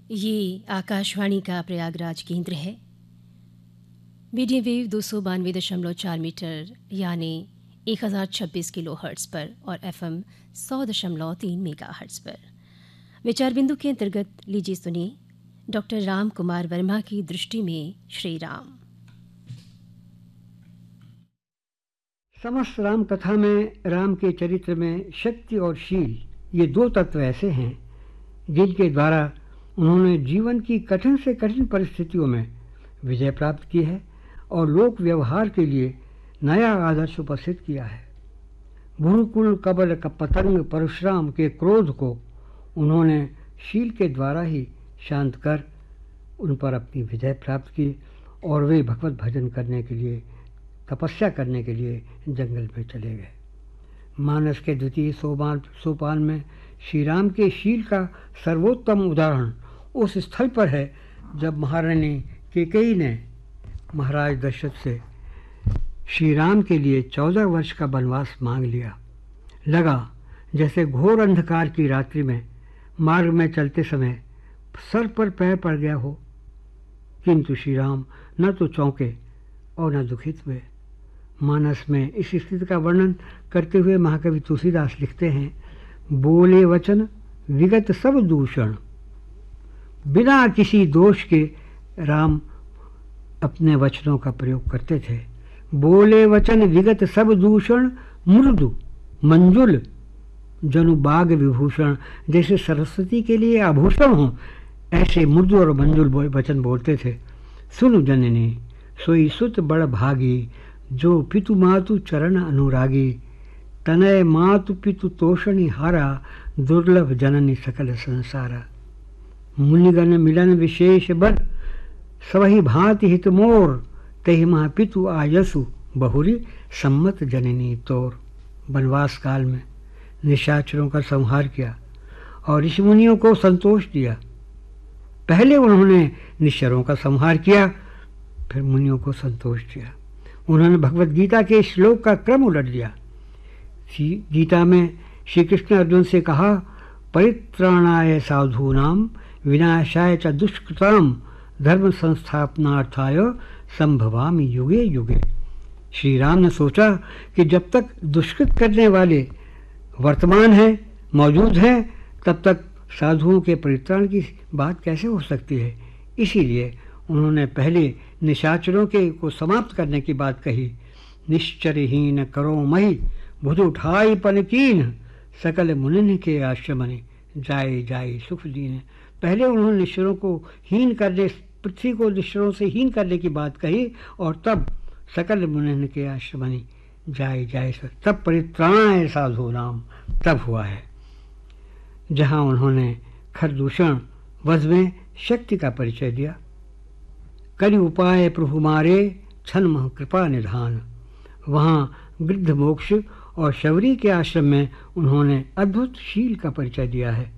ये आकाशवाणी का प्रयागराज केंद्र है। मीडियम वेव 292.4 मीटर यानी 1026 किलो हर्ट्ज पर और एफएम 100.3 मेगा हर्ट्ज पर। विचार बिंदु के अंतर्गत लीजिए सुनिए डॉक्टर राम कुमार वर्मा की दृष्टि में श्री राम। समस्त राम कथा में राम के चरित्र में शक्ति और शील ये दो तत्व ऐसे हैं जिनके द्वारा उन्होंने जीवन की कठिन से कठिन परिस्थितियों में विजय प्राप्त की है और लोक व्यवहार के लिए नया आदर्श उपस्थित किया है। भूकुल कबल का पतंग परशुराम के क्रोध को उन्होंने शील के द्वारा ही शांत कर उन पर अपनी विजय प्राप्त की और वे भगवत भजन करने के लिए, तपस्या करने के लिए जंगल में चले गए। मानस के द्वितीय सोपान में श्री राम के शील का सर्वोत्तम उदाहरण उस स्थल पर है जब महारानी कैकेयी ने महाराज दशरथ से श्री राम के लिए 14 वर्ष का वनवास मांग लिया। लगा जैसे घोर अंधकार की रात्रि में मार्ग में चलते समय सर पर पैर पड़ गया हो, किंतु श्री राम न तो चौंके और न दुखित हुए। मानस में इस स्थिति का वर्णन करते हुए महाकवि तुलसीदास लिखते हैं, बोले वचन विगत सब दूषण, बिना किसी दोष के राम अपने वचनों का प्रयोग करते थे। बोले वचन विगत सब दूषण, मृदु मंजुल जनु बाग विभूषण, जैसे सरस्वती के लिए आभूषण हो ऐसे मृदु और मंजुल वचन बोलते थे। सुनु जननी सोई सुत बड़ भागी, जो पितु मातु चरण अनुरागी, तनय मातु पितु तोषणी हारा, दुर्लभ जननी सकल संसारा। मुनिगण मिलन विशेष बर, सबहि भांति हित मोर, तहि महा पितु आयसु बहुरी, सम्मत जननी तोर। वनवास काल में निशाचरों का संहार किया और ऋषि मुनियों को संतोष दिया। पहले उन्होंने निश्चरों का संहार किया, फिर मुनियों को संतोष दिया। उन्होंने भगवत गीता के श्लोक का क्रम उलट दिया। गीता में श्री कृष्ण अर्जुन से कहा, परित्राणाय साधूनाम विनाशाय च दुष्कृताम धर्म संस्थापनार्थाय संभवामि युगे युगे। श्री राम ने सोचा कि जब तक दुष्कृत करने वाले वर्तमान हैं, मौजूद हैं, तब तक साधुओं के परित्राण की बात कैसे हो सकती है। इसीलिए उन्होंने पहले निशाचरों के को समाप्त करने की बात कही। निश्चरहीन करो मही, बुध उठाई पनकीन, सकल मुनिन के आश्रमनि, जाए जाए सुख दीन। पहले उन्होंने निश्चरों को हीन करने, पृथ्वी को निश्चरों से हीन करने की बात कही और तब सकल मुनिन के आश्रमनि, जाए जाए तब परित्राणाय साधु नाम तब हुआ है, जहाँ उन्होंने खरदूषण वध में शक्ति का परिचय दिया। करि उपाय प्रभु मारे, छन मह कृपा निधान। वहाँ गृद्ध मोक्ष और शबरी के आश्रम में उन्होंने अद्भुत शील का परिचय दिया है।